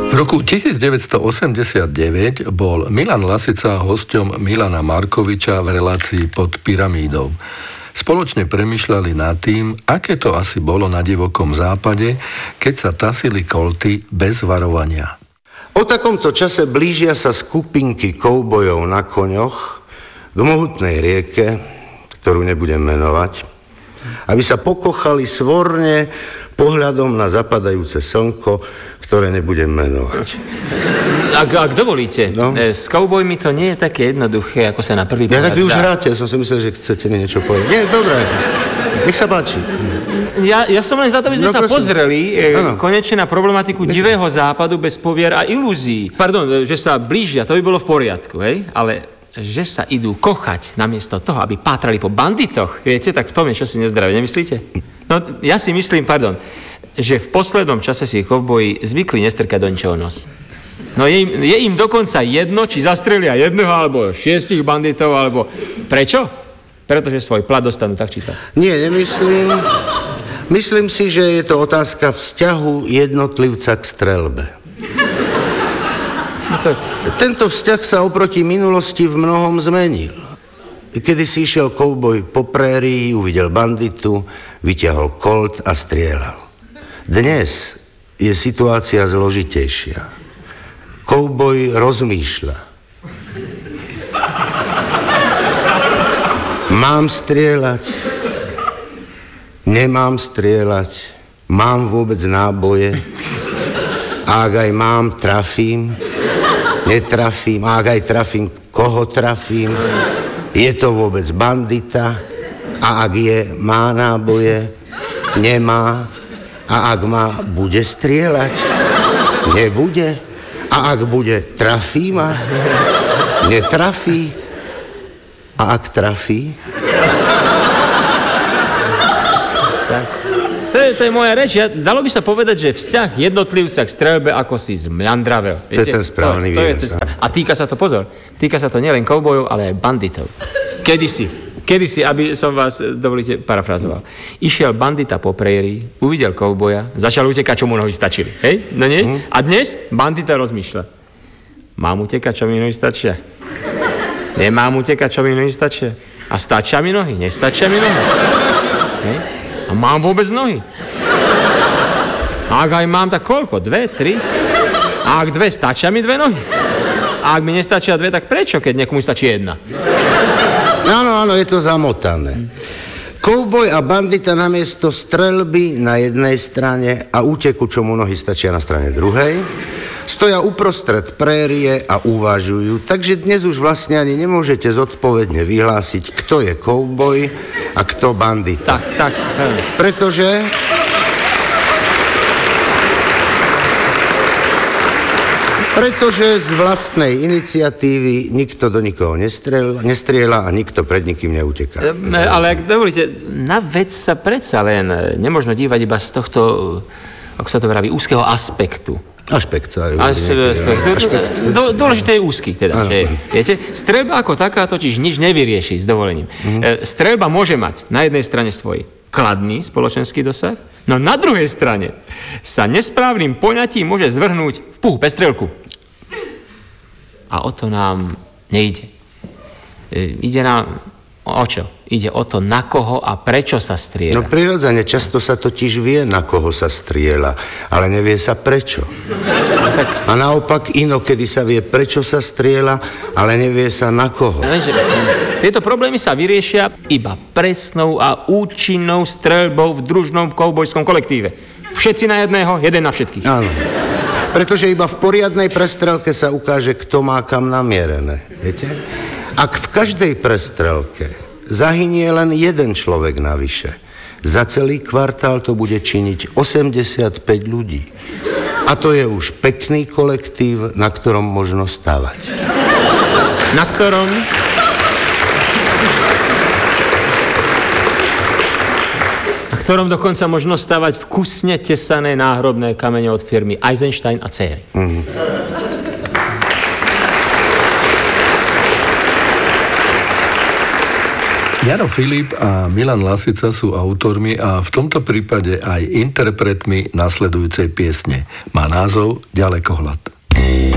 V roku 1989 bol Milan Lasica hosťom Milana Markoviča v relácii Pod pyramídou. Spoločne premýšľali nad tým, aké to asi bolo na divokom západe, keď sa tasili kolty bez varovania. O takomto čase blížia sa skupinky koubojov na koňoch k mohutnej rieke, ktorú nebudem menovať, aby sa pokochali svorne pohľadom na zapadajúce slnko, ktoré nebudem menovať. Ak dovolíte, no? S koubojmi to nie je také jednoduché, ako sa na prvý pohľad zdá. Tak vy už hráte, som si myslel, že chcete mi niečo povedať. Nie, dobré, nech sa páči. Ja som len za to, aby sme sa pozreli konečne na problematiku divého západu bez povier a ilúzií. Pardon, že sa blížia, to by bolo v poriadku, hej? Ale že sa idú kochať namiesto toho, aby pátrali po banditoch, viete, tak v tom je čosi nezdravé, nemyslíte? No, ja si myslím, že v poslednom čase si kovboji zvykli nestrkať do ničoho nos. No je im dokonca jedno, či zastrelia jedného, alebo 6 banditov, alebo... Prečo? Pretože svoj plat dostanú tak či tak. Nie, nemyslím. Myslím si, že je to otázka vzťahu jednotlivca k streľbe. No tak... Tento vzťah sa oproti minulosti v mnohom zmenil. Kedy si išiel kouboj po prérii, uvidel banditu, vyťahol kolt a strieľal. Dnes je situácia zložitejšia. Kouboj rozmýšľa. Mám strieľať? Nemám strieľať? Mám vôbec náboje? A ak aj mám, trafím? Netrafím? A ak aj trafím, koho trafím? Je to vôbec bandita? A ak je, má náboje? Nemá? A ak má, bude strieľať? Nebude? A ak bude, trafí ma? Netrafí? A ak trafí? To je moja reč. Dalo by sa povedať, že vzťah jednotlivca k streľbe ako si zmľandravel. To je ten správny výraz. A týka sa to, pozor, týka sa to nielen koubojov, ale aj banditov. Kedysi, aby som vás, dovolíte, parafrazoval. Išiel bandita po prérii, uvidel kouboja, začal utekať, čo mu nohy stačili. Hej? No nie? A dnes bandita rozmýšľa. Mám utekať, čo mi nohy stačia? Nemám utekať, čo mi nohy stačia? A stačia mi nohy? Nestačia mi nohy? Hej? A mám vôbec nohy? A ak aj mám, tak koľko? 2, 3? A ak 2, stačia mi 2 nohy? A ak mi nestačia 2, tak prečo, keď niekomu stačí 1? Áno, je to zamotané. Kouboj a bandita namiesto streľby na jednej strane a úteku, čo mu nohy stačia na strane druhej, stoja uprostred prérie a uvažujú, takže dnes už vlastne ani nemôžete zodpovedne vyhlásiť, kto je kouboj a kto bandita. Tak. Pretože z vlastnej iniciatívy nikto do nikoho nestrieľa a nikto pred nikým neuteká. Ale ak dovolíte, na vec sa predsa len nemožno dívať iba z tohto, ako sa to vraví, úzkeho aspektu. Aspekt. Dôležité je úzky, teda. Že, viete, streľba ako taká totiž nič nevyrieši, s dovolením. Streľba môže mať na jednej strane svoj kladný spoločenský dosah, no na druhej strane sa nesprávnym poňatím môže zvrhnúť v puhu pestrelku. A o to nám nejde. Ide nám o čo? Ide o to, na koho a prečo sa strieľa. No prirodzene, často sa totiž vie, na koho sa strieľa, ale nevie sa prečo. A naopak inokedy sa vie, prečo sa strieľa, ale nevie sa na koho. Tieto problémy sa vyriešia iba presnou a účinnou streľbou v družnom koubojskom kolektíve. Všetci na jedného, jeden na všetkých. Áno. Pretože iba v poriadnej prestrelke sa ukáže, kto má kam namierené. Viete? Ak v každej prestrelke zahynie len jeden človek navyše, za celý kvartál to bude činiť 85 ľudí. A to je už pekný kolektív, na ktorom možno stavať. Na ktorom ktorom dokonca možno stavať vkusne tesané náhrobné kamene od firmy Eisenstein a céry. Jano Filip a Milan Lasica sú autormi a v tomto prípade aj interpretmi nasledujúcej piesne. Má názov Ďalekohľad.